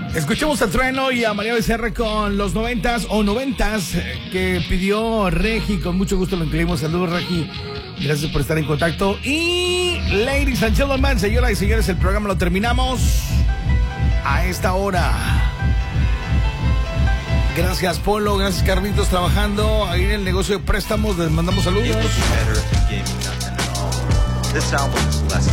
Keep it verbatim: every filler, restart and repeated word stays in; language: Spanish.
Escuchemos a Trueno y a María Becerra con los noventas o noventas que pidió Regi. Con mucho gusto lo incluimos. Saludos, Regi. Gracias por estar en contacto. Y ladies and gentlemen, señoras y señores, el programa lo terminamos a esta hora. Gracias, Polo. Gracias, Carlitos, trabajando ahí en el negocio de préstamos. Les mandamos saludos.